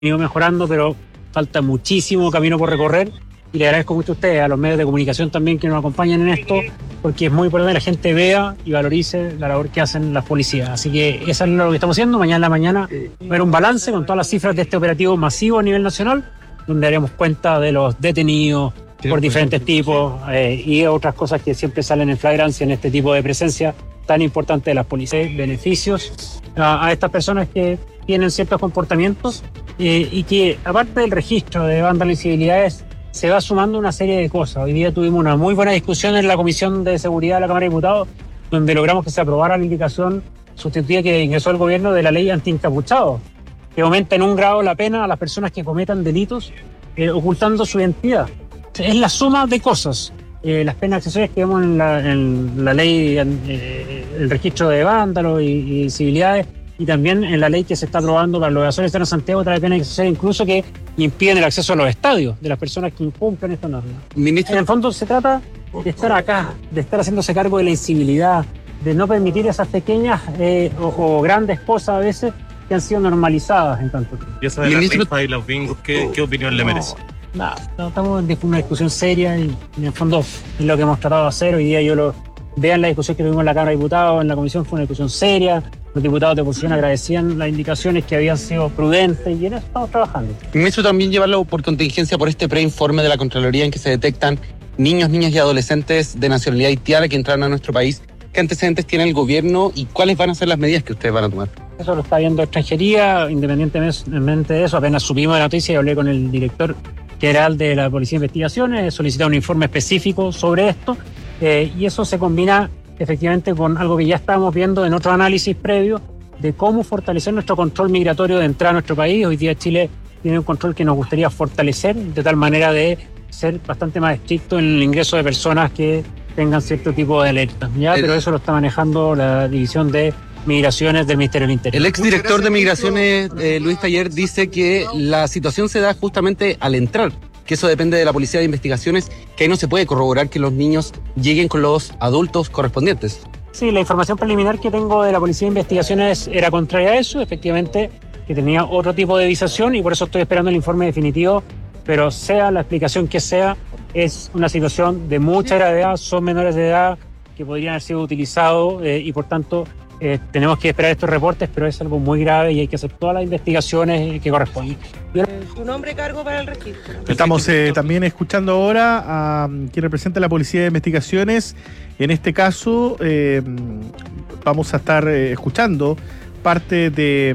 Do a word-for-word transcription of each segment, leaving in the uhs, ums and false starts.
ido mejorando, pero falta muchísimo camino por recorrer. Y le agradezco mucho a ustedes, a los medios de comunicación también que nos acompañan en esto, porque es muy importante que la gente vea y valorice la labor que hacen las policías. Así que eso es lo que estamos haciendo. Mañana en la mañana va a haber un balance con todas las cifras de este operativo masivo a nivel nacional, donde haremos cuenta de los detenidos por diferentes tipos eh, y otras cosas que siempre salen en flagrancia en este tipo de presencia tan importante de las policías. Beneficios a, a estas personas que tienen ciertos comportamientos eh, y que, aparte del registro de vándalos y incivilidades, se va sumando una serie de cosas. Hoy día tuvimos una muy buena discusión en la Comisión de Seguridad de la Cámara de Diputados, donde logramos que se aprobara la indicación sustitutiva que ingresó el gobierno de la ley anti-encapuchados, que aumenta en un grado la pena a las personas que cometan delitos eh, ocultando su identidad. Es la suma de cosas. Eh, las penas accesorias que vemos en la, en la ley, eh, el registro de vándalos y, y civilidades, y también en la ley que se está aprobando para los evasores externos de Santiago, trae penas accesorias incluso que impiden el acceso a los estadios de las personas que incumplen esta norma. Ministro, en el fondo se trata de estar acá, de estar haciéndose cargo de la incivilidad, de no permitir esas pequeñas eh, o, o grandes cosas a veces que han sido normalizadas en tanto tiempo. Y esa de las rifas y los bingos, ¿qué, ¿qué opinión le merece? No, no, estamos en una discusión seria y en el fondo es lo que hemos tratado de hacer. Hoy día yo lo vean la discusión que tuvimos en la Cámara de Diputados, en la Comisión fue una discusión seria. Los diputados de oposición agradecían las indicaciones que habían sido prudentes y en eso estamos trabajando. Ministro, también llevarlo por contingencia por este preinforme de la Contraloría en que se detectan niños, niñas y adolescentes de nacionalidad haitiana que entraron a nuestro país. ¿Qué antecedentes tiene el gobierno y cuáles van a ser las medidas que ustedes van a tomar? Eso lo está viendo extranjería, independientemente de eso. Apenas supimos de la noticia y hablé con el director general de la Policía de Investigaciones, solicitado un informe específico sobre esto eh, y eso se combina efectivamente con algo que ya estábamos viendo en otro análisis previo de cómo fortalecer nuestro control migratorio de entrada a nuestro país. Hoy día Chile tiene un control que nos gustaría fortalecer de tal manera de ser bastante más estricto en el ingreso de personas que tengan cierto tipo de alerta, ¿ya? Pero eso lo está manejando la División de Migraciones del Ministerio del Interior. El exdirector de Migraciones, eh, Luis Taller, dice que la situación se da justamente al entrar, que eso depende de la Policía de Investigaciones, que ahí no se puede corroborar que los niños lleguen con los adultos correspondientes. Sí, la información preliminar que tengo de la Policía de Investigaciones era contraria a eso, efectivamente, que tenía otro tipo de visación y por eso estoy esperando el informe definitivo, pero sea la explicación que sea, es una situación de mucha gravedad, son menores de edad que podrían haber sido utilizados eh, y por tanto eh, tenemos que esperar estos reportes, pero es algo muy grave y hay que hacer todas las investigaciones que corresponden. ¿Tu nombre y cargo para el registro? Estamos eh, también escuchando ahora a um, quien representa la Policía de Investigaciones. En este caso eh, vamos a estar eh, escuchando parte de,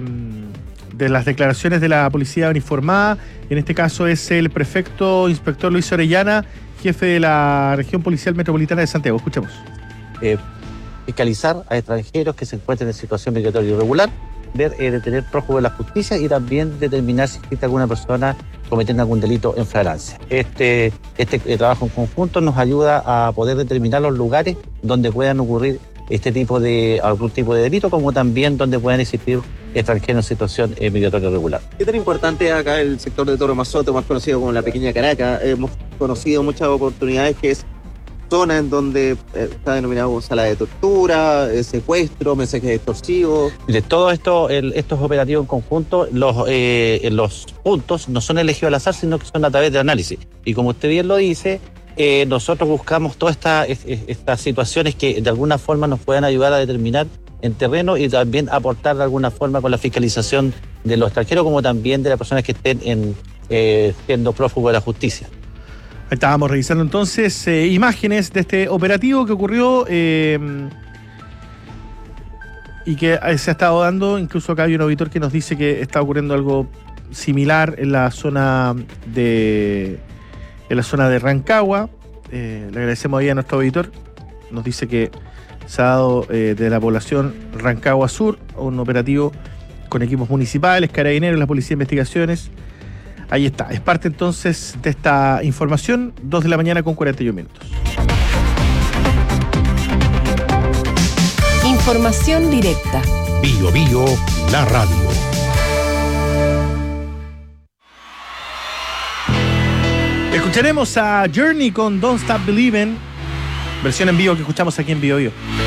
de las declaraciones de la Policía Uniformada. En este caso es el prefecto inspector Luis Orellana, jefe de la Región Policial Metropolitana de Santiago. Escuchemos. Eh, fiscalizar a extranjeros que se encuentren en situación migratoria irregular, ver, eh, detener prófugos de la justicia y también determinar si existe alguna persona cometiendo algún delito en flagrancia. Este, este eh, trabajo en conjunto nos ayuda a poder determinar los lugares donde puedan ocurrir este tipo de, algún tipo de delito, como también donde puedan existir extranjeros en situación eh, migratoria irregular. ¿Qué tan importante es acá el sector de Toro Mazote, más conocido como la Pequeña Caracas? Hemos conocido muchas oportunidades que es zona en donde eh, está denominado como sala de tortura, eh, secuestro, mensajes extorsivos. De todo esto, el, estos operativos en conjunto, los, eh, los puntos no son elegidos al azar, sino que son a través de análisis. Y como usted bien lo dice, eh, nosotros buscamos todas estas estas situaciones que de alguna forma nos puedan ayudar a determinar en terreno y también aportar de alguna forma con la fiscalización de los extranjeros como también de las personas que estén en, eh, siendo prófugos de la justicia. Ahí estábamos revisando entonces eh, imágenes de este operativo que ocurrió eh, y que se ha estado dando. Incluso acá hay un auditor que nos dice que está ocurriendo algo similar en la zona de en la zona de Rancagua. Eh, le agradecemos ahí a nuestro auditor. Nos dice que se ha dado eh, de la población Rancagua Sur un operativo con equipos municipales, carabineros, la Policía de Investigaciones. Ahí está, es parte entonces de esta información, dos de la mañana con cuarenta y un minutos. Información directa. Bio Bio, la radio. Escucharemos a Journey con Don't Stop Believing, versión en vivo que escuchamos aquí en Bio Bio.